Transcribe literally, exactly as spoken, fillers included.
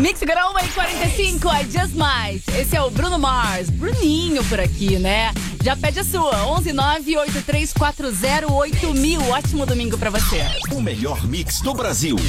Mix Grama e quarenta e cinco, I Just Might. Esse é o Bruno Mars, Bruninho por aqui, né? Já pede a sua, onze nove oito três quatro zero oito mil. Ótimo domingo pra você. O melhor mix do Brasil.